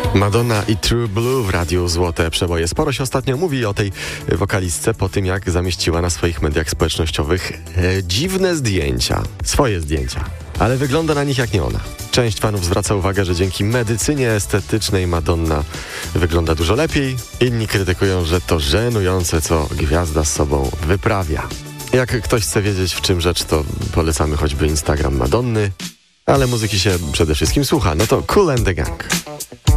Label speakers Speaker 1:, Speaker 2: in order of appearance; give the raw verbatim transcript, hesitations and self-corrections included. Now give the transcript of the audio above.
Speaker 1: Madonna i True Blue w Radiu Złote Przeboje. Sporo się ostatnio mówi o tej wokalistce po tym, jak zamieściła na swoich mediach społecznościowych e, dziwne zdjęcia. Swoje zdjęcia. Ale wygląda na nich jak nie ona. Część fanów zwraca uwagę, że dzięki medycynie estetycznej Madonna wygląda dużo lepiej. Inni krytykują, że to żenujące, co gwiazda z sobą wyprawia. Jak ktoś chce wiedzieć, w czym rzecz, to polecamy choćby Instagram Madonny. Ale muzyki się przede wszystkim słucha. No to Kool and the Gang.